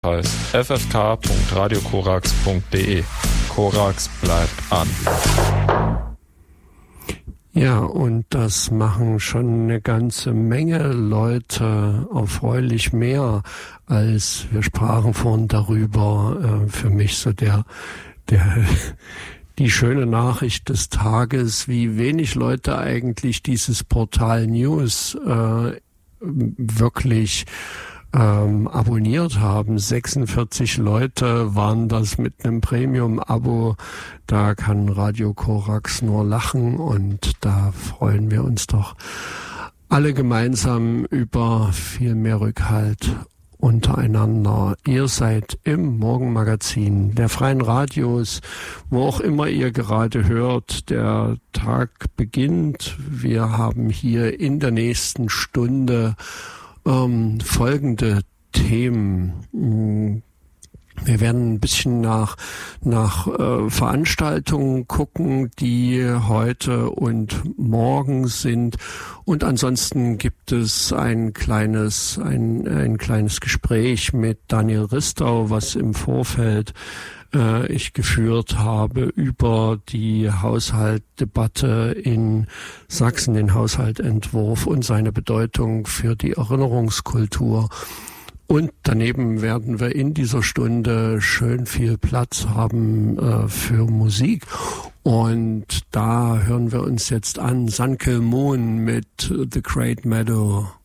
heißt ffk.radiokorax.de. Korax bleibt an. Ja, und das machen schon eine ganze Menge Leute, erfreulich mehr, als wir sprachen vorhin darüber. Für mich so die schöne Nachricht des Tages, wie wenig Leute eigentlich dieses Portal News wirklich abonniert haben. 46 Leute waren das mit einem Premium-Abo. Da kann Radio Korax nur lachen und da freuen wir uns doch alle gemeinsam über viel mehr Rückhalt untereinander. Ihr seid im Morgenmagazin der Freien Radios, wo auch immer ihr gerade hört. Der Tag beginnt. Wir haben hier in der nächsten Stunde folgende Themen. Wir werden ein bisschen nach Veranstaltungen gucken, die heute und morgen sind. Und ansonsten gibt es ein kleines Gespräch mit Daniel Ristau, was im Vorfeld ich geführt habe über die Haushaltsdebatte in Sachsen, den Haushaltsentwurf und seine Bedeutung für die Erinnerungskultur. Und daneben werden wir in dieser Stunde schön viel Platz haben für Musik. Und da hören wir uns jetzt an Sun Kil Moon mit The Great Meadow.